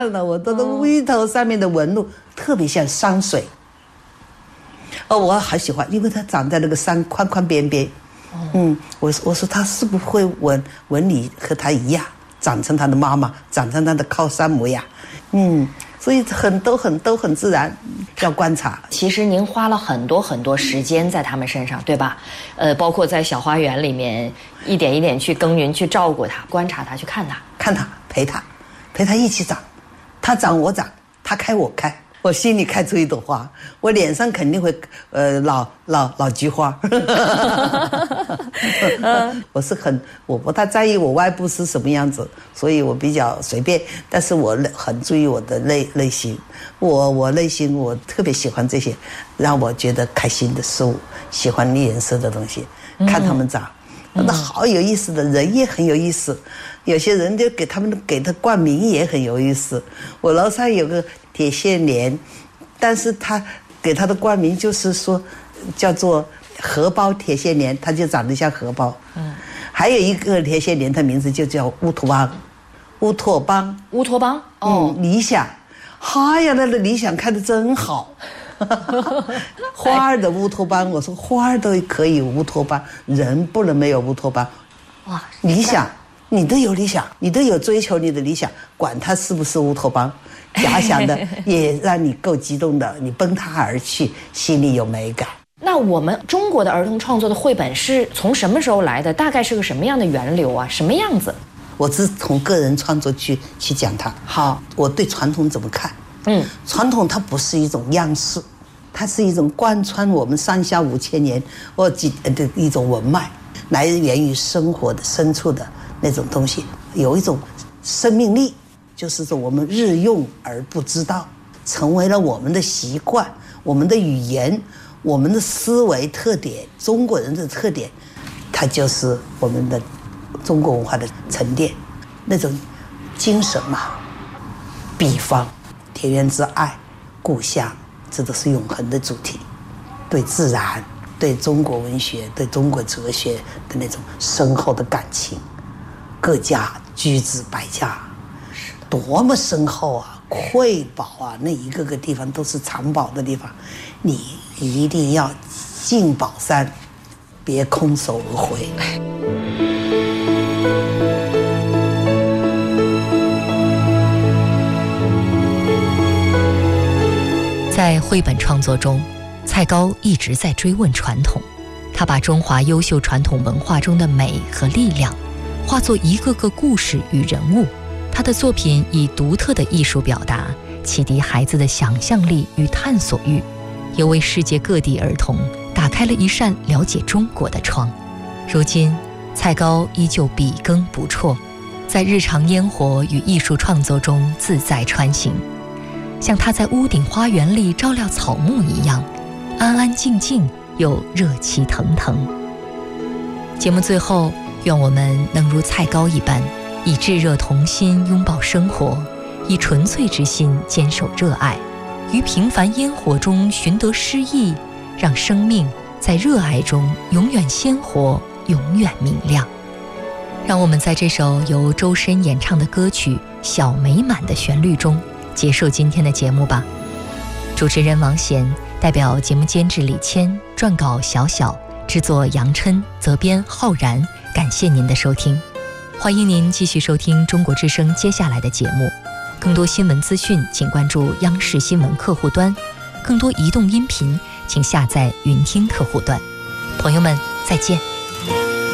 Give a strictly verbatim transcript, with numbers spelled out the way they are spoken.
了，我的龟头上面的纹路特别像山水。哦，我好喜欢，因为它长在那个山宽宽边边。嗯，我我说他是不是会纹纹理和他一样，长成他的妈妈，长成他的靠山模样。嗯，所以很都很都很自然，要观察。 其实您花了很多很多时间在他们身上，对吧？呃，包括在小花园里面一点一点去耕耘，去照顾它，观察它，去看它， 看它，陪它，陪它一起长，它长我长，它开我开。我心里开出一朵花，我脸上肯定会，呃，老老老菊花。我是很，我不太在意我外部是什么样子，所以我比较随便，但是我很注意我的内内心，我我内心我特别喜欢这些让我觉得开心的事物，喜欢颜色的东西，看他们长。那好有意思的人也很有意思，有些人就给他们给他冠名也很有意思。我楼上有个铁线莲，但是他给他的冠名就是说叫做荷包铁线莲，它就长得像荷包。嗯，还有一个铁线莲，它名字就叫乌托邦，乌托邦， 乌托邦，哦， 嗯，理想。哎呀，那个理想开得真好。花儿的乌托邦，我说花儿都可以乌托邦，人不能没有乌托邦。哇，理想，你都有理想，你都有追求你的理想，管它是不是乌托邦，假想的也让你够激动的，你奔它而去，心里有美感。 那我们中国的儿童创作的绘本是从什么时候来的？大概是个什么样的源流啊？什么样子？ 我是从个人创作去去讲它。 好， 我对传统怎么看？ 嗯， 传统它不是一种样式，它是一种贯穿我们上下五千年或几的一种文脉，来源于生活的深处的那种东西，有一种生命力，就是说我们日用而不知道，成为了我们的习惯，我们的语言，我们的思维特点，中国人的特点，它就是我们的中国文化的沉淀，那种精神嘛。比方田园之爱，故乡，这都是永恒的主题。对自然，对中国文学，对中国哲学的那种深厚的感情，各家居之百家，多么深厚啊，瑰宝啊，那一个个地方都是藏宝的地方，你一定要进宝山，别空手而回。 在绘本创作中，蔡高一直在追问传统，他把中华优秀传统文化中的美和力量化作一个个故事与人物。他的作品以独特的艺术表达，启迪孩子的想象力与探索欲，也为世界各地儿童打开了一扇了解中国的窗。如今，蔡高依旧笔耕不辍，在日常烟火与艺术创作中自在穿行，像他在屋顶花园里照料草木一样，安安静静又热气腾腾。节目最后，愿我们能如蔡高一般，以炙热童心拥抱生活，以纯粹之心坚守热爱，于平凡烟火中寻得诗意，让生命在热爱中永远鲜活，永远明亮。让我们在这首由周深演唱的歌曲《小美满》的旋律中结束今天的节目吧。主持人王贤，代表节目监制李谦，撰稿小小，制作杨琛，责编浩然。感谢您的收听，欢迎您继续收听中国之声接下来的节目。更多新闻资讯请关注央视新闻客户端，更多移动音频请下载云听客户端。朋友们，再见。